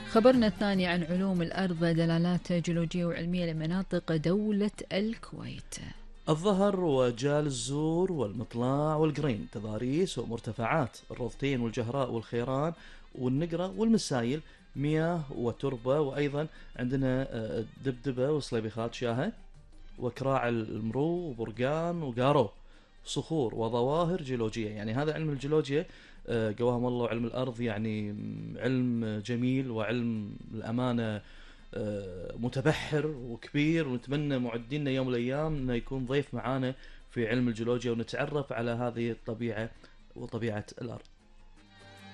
خبرنا الثاني عن علوم الأرض، دلالات جيولوجية وعلمية لمناطق دولة الكويت. الظهر وجال الزور والمطلع والقرين، تضاريس ومرتفعات الروضتين والجهراء والخيران والنقرة والمسايل، مياه وتربة، وأيضا عندنا دبدبة وصليبيخات شاهة وكراع المرو وبرقان وقارو، صخور وظواهر جيولوجية. يعني هذا علم الجيولوجيا قواهم الله، وعلم الأرض يعني علم جميل وعلم الأمانة متبحر وكبير، ونتمنى معدينا يوم من الأيام أنه يكون ضيف معانا في علم الجيولوجيا ونتعرف على هذه الطبيعة وطبيعة الأرض.